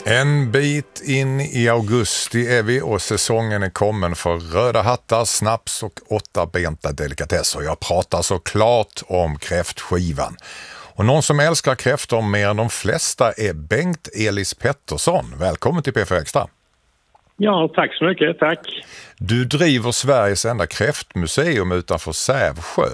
En bit in i augusti är vi och säsongen är kommen för röda hattar, snaps och 8-benta delikatesser. Jag pratar såklart om kräftskivan. Och någon som älskar kräftor mer än de flesta är Bengt Elis Pettersson. Välkommen till P4 Extra. Ja, tack så mycket, tack. Du driver Sveriges enda kräftmuseum utanför Sävsjö.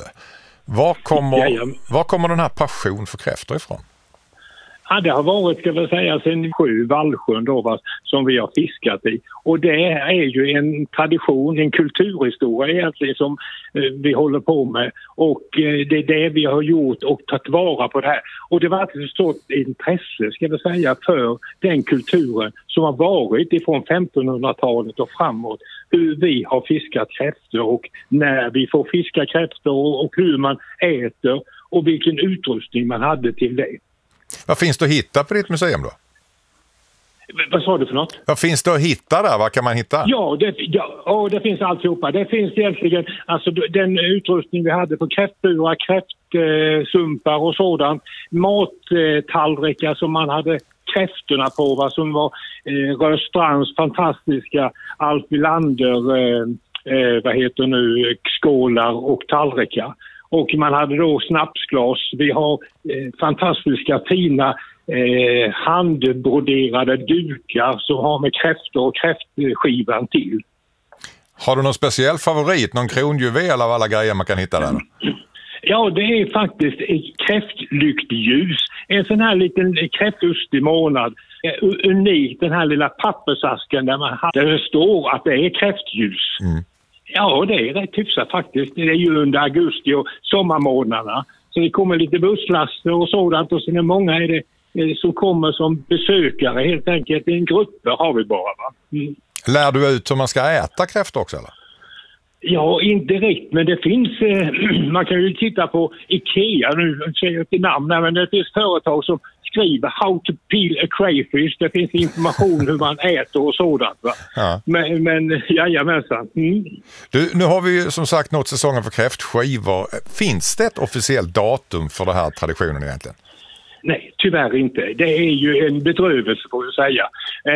Var kommer den här passion för kräftor ifrån? Ja, det har varit, ska vi säga, sedan Vallsjön då, som vi har fiskat i. Och det är ju en tradition, en kulturhistoria egentligen som vi håller på med. Och det är det vi har gjort och tagit vara på det här. Och det var ett stort intresse, ska vi säga, för den kulturen som har varit ifrån 1500-talet och framåt. Hur vi har fiskat kräftor och när vi får fiska kräftor och hur man äter och vilken utrustning man hade till det. Vad finns det att hitta på ditt museum då? Vad sa du för något? Vad finns det att hitta där? Vad kan man hitta? Ja, det finns alltihopa. Det finns egentligen alltså, den utrustning vi hade på kräftburar, kräftsumpar och sådant. Mattallrikar som man hade kräftorna på, som var Rörstrands fantastiska Alf Wilander, skålar och tallrikar. Och man hade då snapsglas. Vi har fantastiska fina handbroderade dukar som har med kräftor och kräftskivan till. Har du någon speciell favorit? Någon kronjuvel av alla grejer man kan hitta där? Ja, det är faktiskt ett kräftlyktljus. En sån här liten kräftustig månad. Unikt, den här lilla pappersasken där det står att det är kräftljus. Mm. Ja, det är rätt hyfsat faktiskt. Det är ju under augusti och sommarmånaderna. Så det kommer lite busslaster och sådant. Och sen är många som kommer som besökare helt enkelt. En grupper har vi bara, va? Mm. Lär du ut hur man ska äta kräftor också, eller? Ja, inte riktigt. Men det finns... man kan ju titta på IKEA. Nu säger jag till namn. Men det finns företag som skriver how to peel a crayfish. Det finns information hur man äter och sådant, va? Ja. Men jajamensan. Mm. Du, nu har vi ju som sagt nått säsongen för kräftskivor. Finns det ett officiellt datum för den här traditionen egentligen? Nej, tyvärr inte. Det är ju en bedrövelse, får jag säga.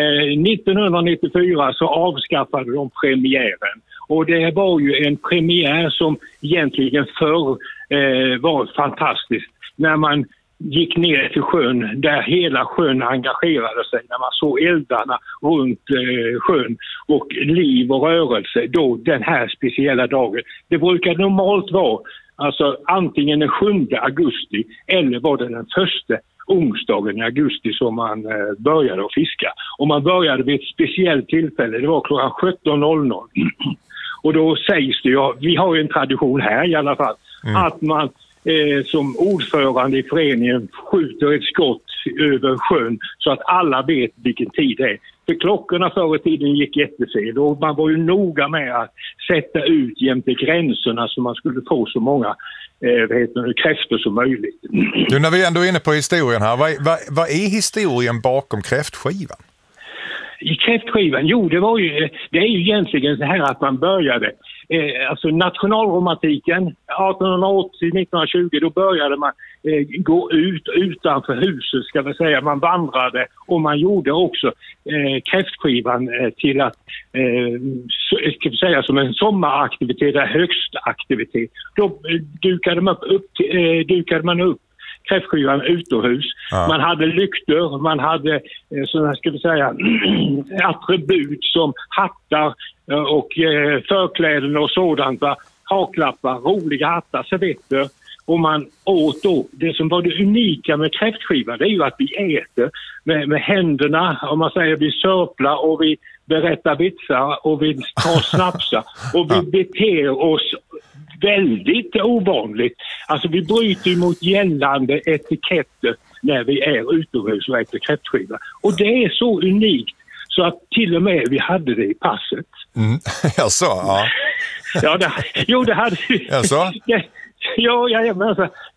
1994 så avskaffade de premiären. Och det var ju en premiär som egentligen förr var fantastisk. När man gick ner till sjön, där hela sjön engagerade sig, när man såg eldarna runt sjön och liv och rörelse, då den här speciella dagen. Det brukar normalt vara alltså antingen den 7 augusti eller var det den första onsdagen i augusti som man började att fiska. Och man började vid ett speciellt tillfälle, det var klockan 17.00. Och då sägs det ju, vi har ju en tradition här i alla fall, att man som ordförande i föreningen skjuter ett skott över sjön så att alla vet vilken tid det är. För klockorna förr i tiden gick jättefel och man var ju noga med att sätta ut jämte gränserna så man skulle få så många kräftor som möjligt. Du, när vi ändå är inne på historien här, vad är historien bakom kräftskivan? I kräftskivan, det är ju egentligen så här att man började, alltså nationalromantiken 1880-1920, då började man gå ut utanför huset, ska vi säga, man vandrade och man gjorde också kräftskivan till att, ska vi säga, som en sommaraktivitet, en högstaktivitet. Då dukade man upp kräftskivan utomhus. Ja. Man hade lyktor, man hade sådana, ska vi säga, attribut som hattar och förkläden och sådant, haklappar, roliga hattar, servetter. Och man åt då, det som var det unika med kräftskivan, det är ju att vi äter med händerna, om man säger, vi sörplar och vi berättar vitsar och vi tar snapsar och vi beter oss väldigt ovanligt. Alltså vi bryter mot gällande etiketter när vi är utomhus och äter kräftskiva. Och det är så unikt så att till och med vi hade det i passet. Mm. Jaså, ja. Ja, det hade vi. Jaså? Ja, men alltså,